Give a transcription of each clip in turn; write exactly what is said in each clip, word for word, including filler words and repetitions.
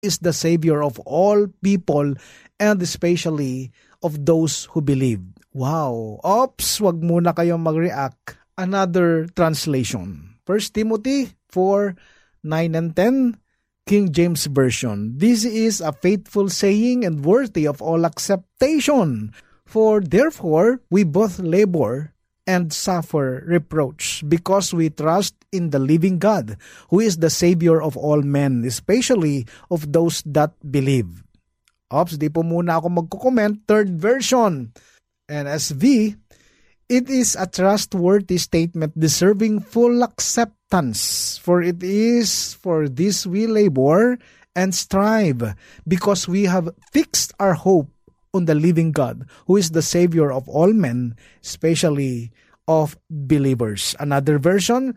is the Savior of all people and especially of those who believe. Wow. Ops, wag muna kayong mag-react. Another translation. First Timothy four, nine and ten, King James Version. This is a faithful saying and worthy of all acceptation. For therefore we both labor and suffer reproach, because we trust in the living God, who is the Savior of all men, especially of those that believe. Ops, di po muna ako magkukomment. Third version, N S V, it is a trustworthy statement deserving full acceptance, for it is for this we labor and strive, because we have fixed our hope on the living God, who is the Savior of all men, especially of believers. Another version,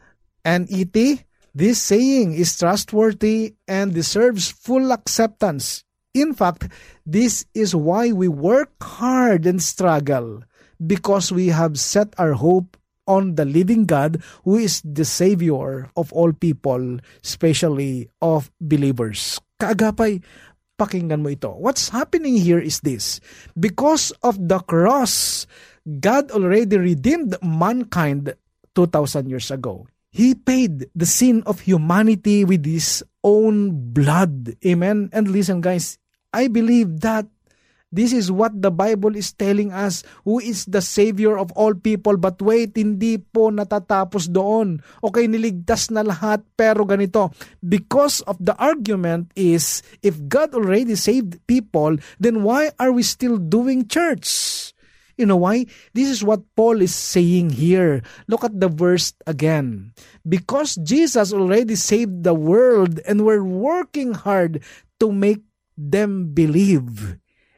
N E T, this saying is trustworthy and deserves full acceptance. In fact, this is why we work hard and struggle, because we have set our hope on the living God, who is the Savior of all people, especially of believers. Kaagapay, pakinggan mo ito. What's happening here is this. Because of the cross, God already redeemed mankind two thousand years ago. He paid the sin of humanity with His own blood. Amen? And listen guys, I believe that this is what the Bible is telling us, who is the Savior of all people. But wait, hindi po natatapos doon. Okay, niligtas na lahat, pero ganito. Because of the argument is, if God already saved people, then why are we still doing church? You know why? This is what Paul is saying here. Look at the verse again. Because Jesus already saved the world and we're working hard to make them believe.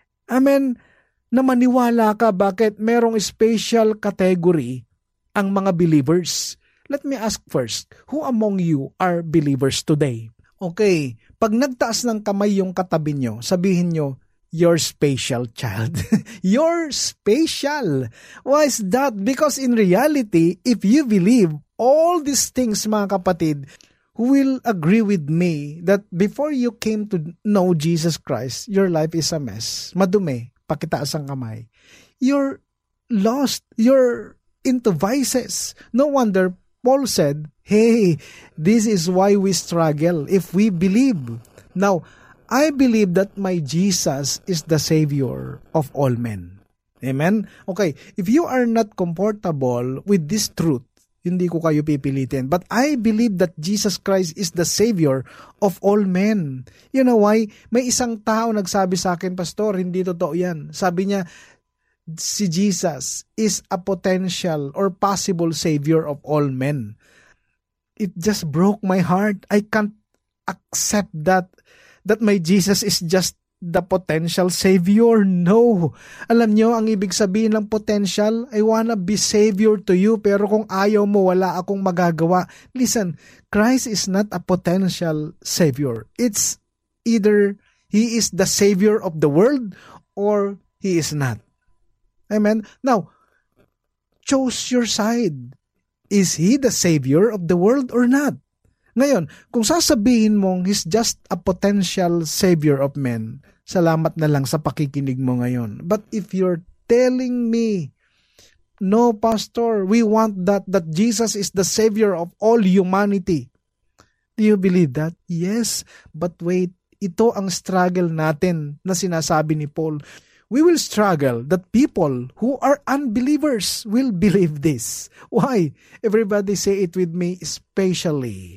Amen, na maniwala ka bakit merong special category ang mga believers. Let me ask first, who among you are believers today? Okay, pag nagtaas ng kamay yung katabi nyo, sabihin nyo, you're special child. You're special. Why is that? Because in reality, if you believe all these things, mga kapatid, who will agree with me that before you came to know Jesus Christ, your life is a mess. Madumi, pakitaas ang kamay. You're lost. You're into vices. No wonder Paul said, hey, this is why we struggle if we believe. Now, I believe that my Jesus is the Savior of all men. Amen? Okay, if you are not comfortable with this truth, hindi ko kayo pipilitin. But I believe that Jesus Christ is the Savior of all men. You know why? May isang tao nagsabi sa akin, Pastor, hindi totoo yan. Sabi niya, si Jesus is a potential or possible Savior of all men. It just broke my heart. I can't accept that, that my Jesus is just the potential Savior. No. Alam nyo, ang ibig sabihin ng potential, I wanna be Savior to you, pero kung ayaw mo, wala akong magagawa. Listen, Christ is not a potential Savior. It's either He is the Savior of the world or He is not. Amen? Now, choose your side. Is He the Savior of the world or not? Ngayon, kung sasabihin mong He's just a potential Savior of men, salamat na lang sa pakikinig mo ngayon. But if you're telling me, no, Pastor, we want that, that Jesus is the Savior of all humanity. Do you believe that? Yes, but wait, ito ang struggle natin na sinasabi ni Paul. We will struggle that people who are unbelievers will believe this. Why? Everybody say it with me, especially.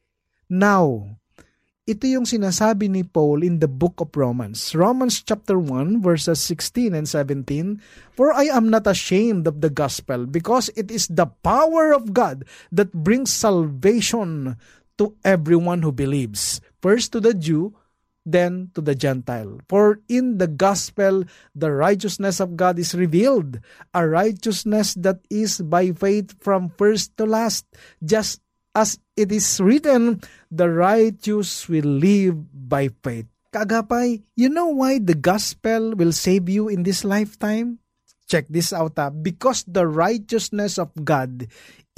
Now, ito yung sinasabi ni Paul in the book of Romans. Romans chapter one, verses sixteen and seventeen. For I am not ashamed of the gospel, because it is the power of God that brings salvation to everyone who believes. First to the Jew, then to the Gentile. For in the gospel, the righteousness of God is revealed, a righteousness that is by faith from first to last, just as it is written, the righteous will live by faith. Kaagapay, you know why the gospel will save you in this lifetime? Check this out. Ah. Because the righteousness of God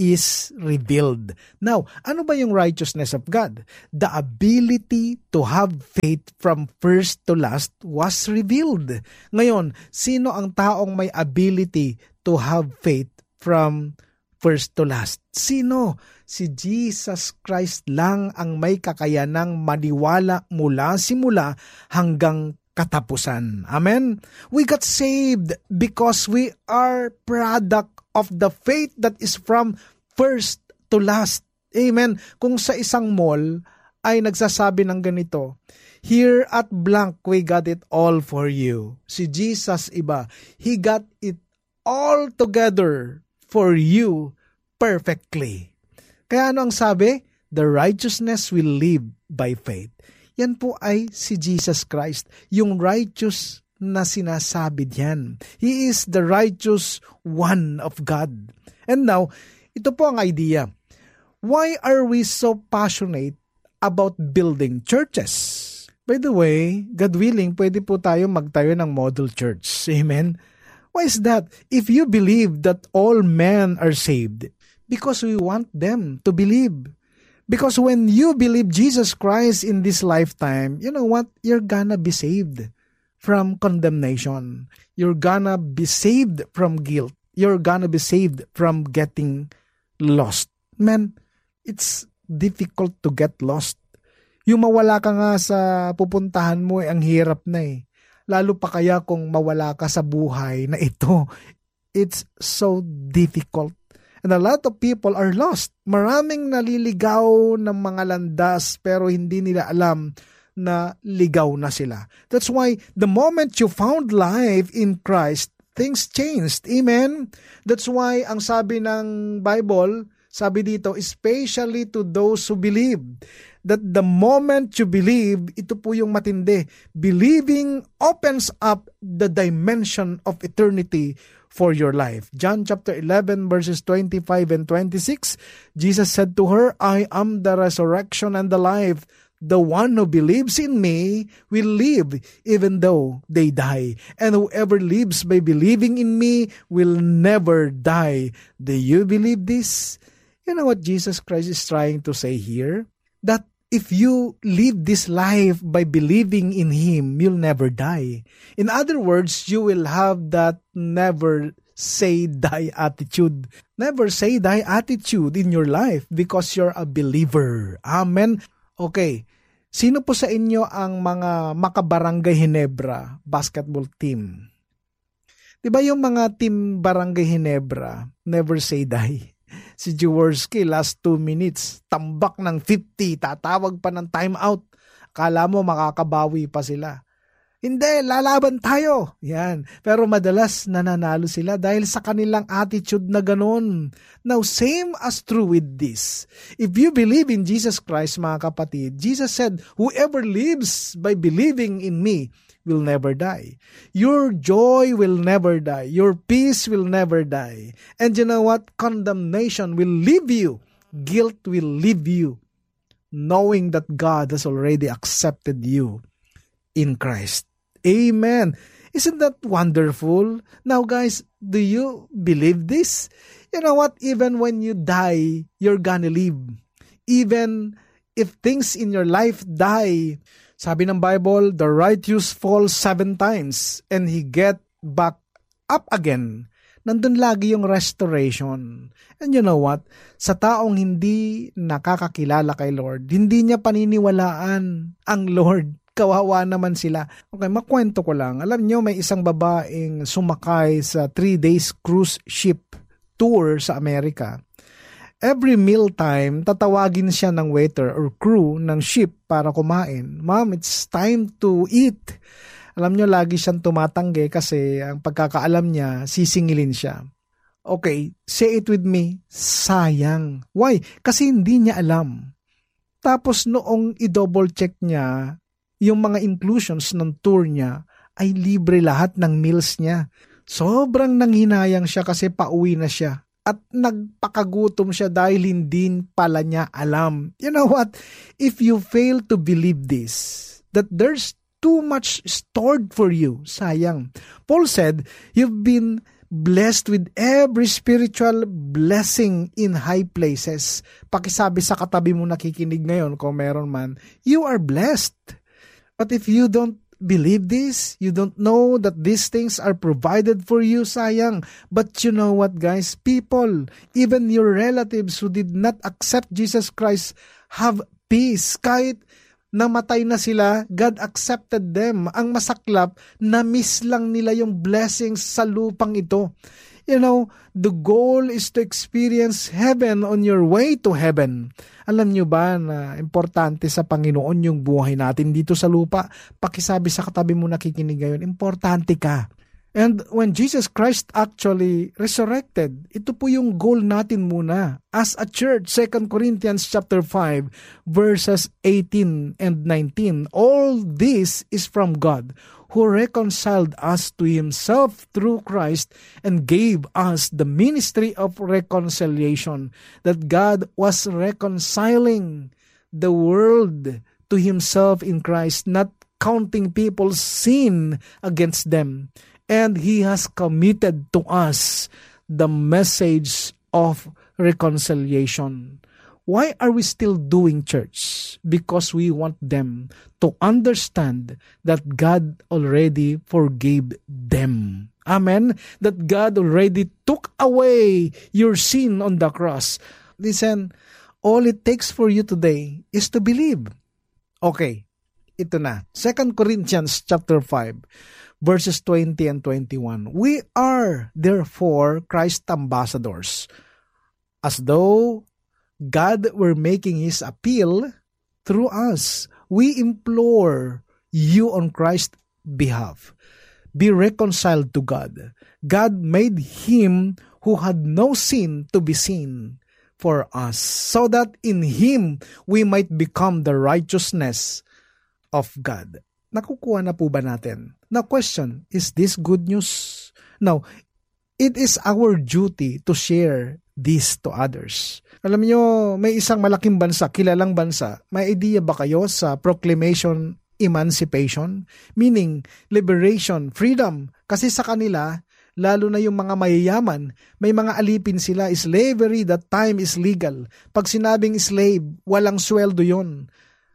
is revealed. Now, ano ba yung righteousness of God? The ability to have faith from first to last was revealed. Ngayon, sino ang taong may ability to have faith from first to last? Sino? Si Jesus Christ lang ang may kakayanang maniwala mula simula hanggang katapusan. Amen? We got saved because we are product of the faith that is from first to last. Amen? Kung sa isang mall ay nagsasabi ng ganito, here at blank, we got it all for you. Si Jesus iba, He got it all together for you perfectly. Kaya ano ang sabi? The righteousness will live by faith. Yan po ay si Jesus Christ, yung righteous na sinasabi diyan. He is the righteous one of God. And now, ito po ang idea. Why are we so passionate about building churches? By the way, God willing, pwede po tayo magtayo ng model church. Amen? Why is that? If you believe that all men are saved, because we want them to believe. Because when you believe Jesus Christ in this lifetime, you know what? You're gonna be saved from condemnation. You're gonna be saved from guilt. You're gonna be saved from getting lost. Man, it's difficult to get lost. Yung mawala ka nga sa pupuntahan mo, eh, ang hirap na eh. Lalo pa kaya kung mawala ka sa buhay na ito. It's so difficult. And a lot of people are lost. Maraming naliligaw ng mga landas pero hindi nila alam na ligaw na sila. That's why the moment you found life in Christ, things changed. Amen? That's why ang sabi ng Bible, sabi dito, especially to those who believe, that the moment you believe, ito po yung matindi, believing opens up the dimension of eternity for your life. John chapter eleven verses twenty-five and twenty-six, Jesus said to her, I am the resurrection and the life. The one who believes in me will live even though they die. And whoever lives by believing in me will never die. Do you believe this? You know what Jesus Christ is trying to say here? That if you live this life by believing in Him, you'll never die. In other words, you will have that never say die attitude. Never say die attitude in your life because you're a believer. Amen? Okay. Sino po sa inyo ang mga Makabarangay Ginebra basketball team? Diba yung mga team Barangay Ginebra, never say die? Si Jaworski, last two minutes, tambak ng fifty, tatawag pa ng timeout. Akala mo makakabawi pa sila. Hindi, lalaban tayo. Yan. Pero madalas nananalo sila dahil sa kanilang attitude na ganun. Now, same as true with this. If you believe in Jesus Christ, mga kapatid, Jesus said, whoever lives by believing in me will never die. Your joy will never die. Your peace will never die. And you know what? Condemnation will leave you. Guilt will leave you. Knowing that God has already accepted you in Christ. Amen. Isn't that wonderful? Now guys, do you believe this? You know what? Even when you die, you're gonna live. Even if things in your life die, sabi ng Bible, the righteous falls seven times and he get back up again. Nandun lagi yung restoration. And you know what? Sa taong hindi nakakakilala kay Lord, hindi niya paniniwalaan ang Lord. Kawawa naman sila. Okay, makwento ko lang. Alam nyo, may isang babaeng sumakay sa three days cruise ship tour sa Amerika. Every mealtime, tatawagin siya ng waiter or crew ng ship para kumain. Ma'am, it's time to eat. Alam nyo, lagi siyang tumatanggi kasi ang pagkakaalam niya, sisingilin siya. Okay, say it with me, sayang. Why? Kasi hindi niya alam. Tapos noong i-double check niya, yung mga inclusions ng tour niya ay libre lahat ng meals niya. Sobrang nanghinayang siya kasi pauwi na siya. At nagpakagutom siya dahil hindi pala niya alam. You know what? If you fail to believe this, that there's too much stored for you, sayang. Paul said, you've been blessed with every spiritual blessing in high places. Pakisabi sa katabi mo nakikinig ngayon, kung meron man, you are blessed. But if you don't believe this, you don't know that these things are provided for you, sayang. But you know what, guys? People, even your relatives who did not accept Jesus Christ, have peace. Kahit namatay na sila, God accepted them. Ang masaklap, na-miss lang nila yung blessings sa lupang ito. You know, the goal is to experience heaven on your way to heaven. Alam nyo ba na importante sa Panginoon yung buhay natin dito sa lupa? Pakisabi sa katabi mo nakikinig ngayon, importante ka. And when Jesus Christ actually resurrected, ito po yung goal natin muna as a church. Second Corinthians chapter five verses eighteen and nineteen. All this is from God, who reconciled us to Himself through Christ and gave us the ministry of reconciliation. That God was reconciling the world to Himself in Christ, not counting people's sin against them. And He has committed to us the message of reconciliation. Why are we still doing church? Because we want them to understand that God already forgave them. Amen? That God already took away your sin on the cross. Listen, all it takes for you today is to believe. Okay, ito na. Second Corinthians chapter five. Verses twenty and twenty-one. We are, therefore, Christ's ambassadors, as though God were making His appeal through us. We implore you on Christ's behalf. Be reconciled to God. God made Him who had no sin to be sin for us, so that in Him we might become the righteousness of God. Nakukuha na po ba natin? Now, question, is this good news? Now, it is our duty to share this to others. Alam nyo, may isang malaking bansa, kilalang bansa, may idea ba kayo sa proclamation emancipation? Meaning, liberation, freedom. Kasi sa kanila, lalo na yung mga mayayaman, may mga alipin sila. Slavery, that time is legal. Pag sinabing slave, walang sweldo yon.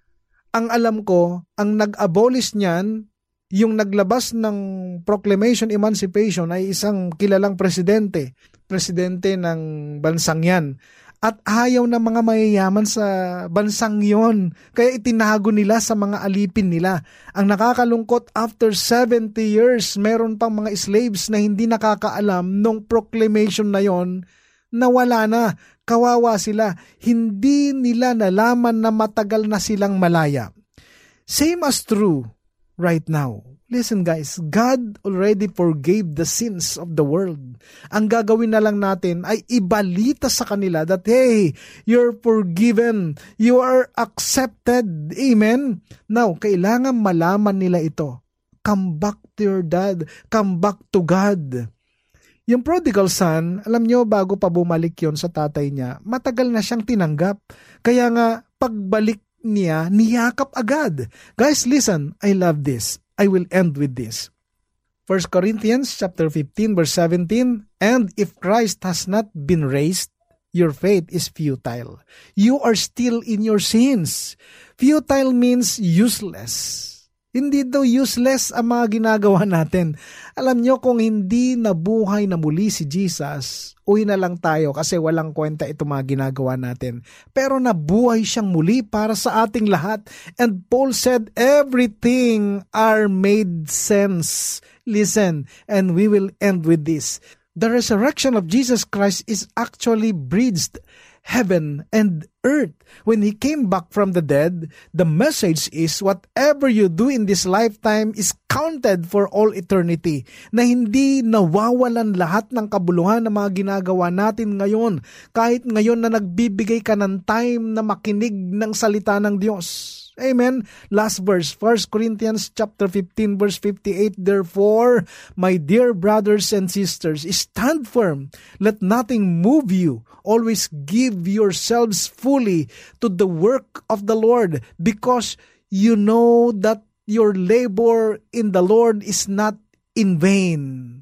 Ang alam ko, ang nag-abolish niyan, yung naglabas ng Proclamation Emancipation ay isang kilalang presidente, presidente ng bansang yan. At ayaw ng mga mayayaman sa bansang yon. Kaya itinago nila sa mga alipin nila. Ang nakakalungkot, after seventy years, meron pang mga slaves na hindi nakakaalam nung proclamation na yon, na wala na. Kawawa sila. Hindi nila nalaman na matagal na silang malaya. Same as true right now. Listen guys, God already forgave the sins of the world. Ang gagawin na lang natin ay ibalita sa kanila that, hey, you're forgiven. You are accepted. Amen? Now, kailangan malaman nila ito. Come back to your dad. Come back to God. Yung prodigal son, alam nyo, bago pa bumalik yon sa tatay niya, matagal na siyang tinanggap. Kaya nga, pagbalik niya, niyakap agad. Guys, listen, I love this. I will end with this. First Corinthians chapter fifteen, verse seventeen, and if Christ has not been raised, your faith is futile. You are still in your sins. Futile means useless. Hindi daw useless ang mga ginagawa natin. Alam nyo, kung hindi nabuhay na muli si Jesus, uwi na lang tayo kasi walang kwenta ito mga ginagawa natin. Pero nabuhay siyang muli para sa ating lahat. And Paul said, everything are made sense. Listen, and we will end with this. The resurrection of Jesus Christ is actually bridged heaven and earth. When He came back from the dead, the message is whatever you do in this lifetime is counted for all eternity. Na hindi nawawalan lahat ng kabuluhan ng mga ginagawa natin ngayon. Kahit ngayon na nagbibigay ka ng time na makinig ng salita ng Diyos. Amen. Last verse, First Corinthians chapter fifteen, verse fifty-eight. Therefore, my dear brothers and sisters, stand firm. Let nothing move you. Always give yourselves fully to the work of the Lord, because you know that your labor in the Lord is not in vain.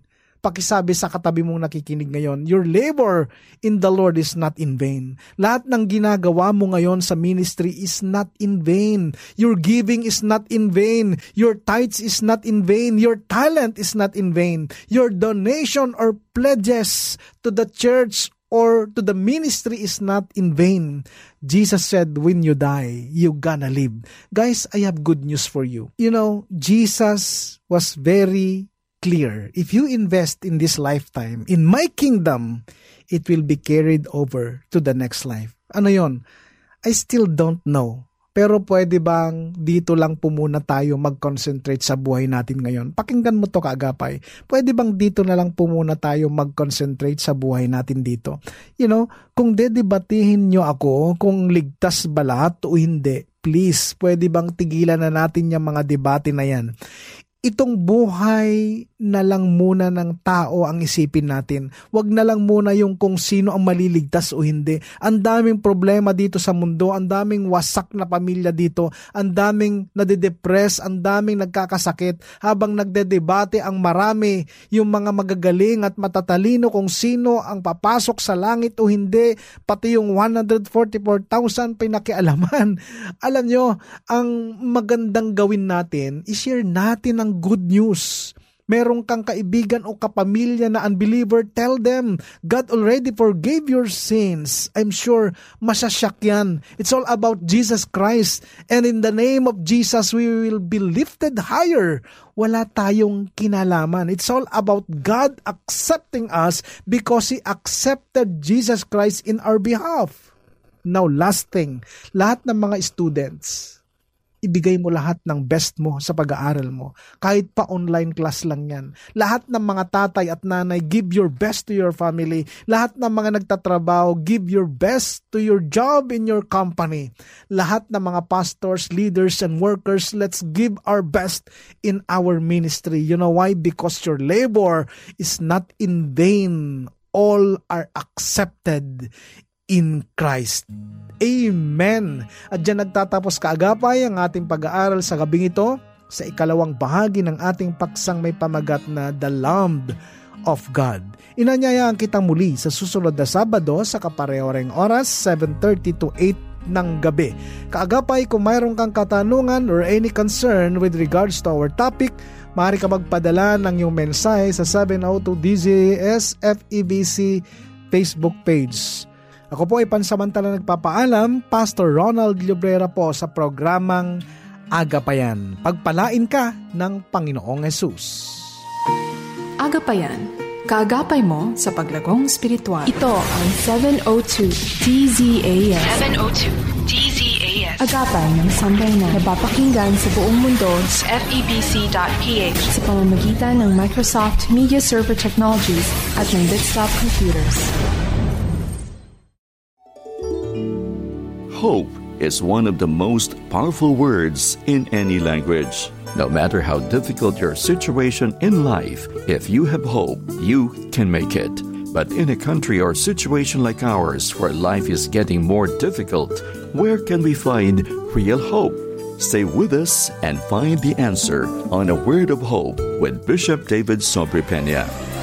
pakisabi sa katabi mong nakikinig ngayon, your labor in the Lord is not in vain. Lahat ng ginagawa mo ngayon sa ministry is not in vain. Your giving is not in vain. Your tithes is not in vain. Your talent is not in vain. Your donation or pledges to the church or to the ministry is not in vain. Jesus said, when you die, you gonna live. Guys, I have good news for you. You know, Jesus was very clear. If you invest in this lifetime, in my kingdom, it will be carried over to the next life. Ano yon? I still don't know. Pero pwede bang dito lang po muna tayo mag-concentrate sa buhay natin ngayon? Pakinggan mo to, kaagapay. Pwede bang dito na lang po muna tayo mag-concentrate sa buhay natin dito? You know, kung dedebatihin nyo ako kung ligtas ba lahat o hindi, please, pwede bang tigilan na natin yung mga debate na yan? Itong buhay na lang muna ng tao ang isipin natin. Wag na lang muna yung kung sino ang maliligtas o hindi. Ang daming problema dito sa mundo, ang daming wasak na pamilya dito, ang daming nade-depress, ang daming nagkakasakit. Habang nagdedebate ang marami, yung mga magagaling at matatalino kung sino ang papasok sa langit o hindi, pati yung one hundred forty-four thousand pinakialaman. Alam nyo, ang magandang gawin natin, i-share natin ang good news. Meron kang kaibigan o kapamilya na unbeliever, tell them, God already forgave your sins. I'm sure masasyak yan. It's all about Jesus Christ. And in the name of Jesus, we will be lifted higher. Wala tayong kinalaman. It's all about God accepting us because He accepted Jesus Christ in our behalf. Now, last thing, lahat ng mga students, ibigay mo lahat ng best mo sa pag-aaral mo. Kahit pa online class lang yan. Lahat ng mga tatay at nanay, give your best to your family. Lahat ng mga nagtatrabaho, give your best to your job in your company. Lahat ng mga pastors, leaders, and workers, let's give our best in our ministry. You know why? Because your labor is not in vain. All are accepted in Christ. Amen. At dyan nagtatapos, kaagapay, ang ating pag-aaral sa gabing ito sa ikalawang bahagi ng ating paksang may pamagat na The Lamb of God. Inanyayaan kita muli sa susunod na Sabado sa kapareho-reng oras, seven thirty to eight ng gabi. Kaagapay, kung mayroon kang katanungan or any concern with regards to our topic, maaari ka magpadala ng iyong mensahe sa seven oh two D Z S F E B C Facebook page. Ako po ay pansamantala nagpapaalam, Pastor Ronald Llobrera po sa programang Agapayan. Pagpalain ka ng Panginoong Hesus. Agapayan, kaagapay mo sa paglagong spiritual. Ito ang seven oh two D Z A S. seven oh two D Z A S. Agapay ng sambayanan na napapakinggan sa buong mundo sa F E B C dot P H sa pamamagitan ng Microsoft Media Server Technologies at ng Bitstop Computers. Hope is one of the most powerful words in any language. No matter how difficult your situation in life, if you have hope, you can make it. But in a country or situation like ours where life is getting more difficult, where can we find real hope? Stay with us and find the answer on A Word of Hope with Bishop David Sobrepena.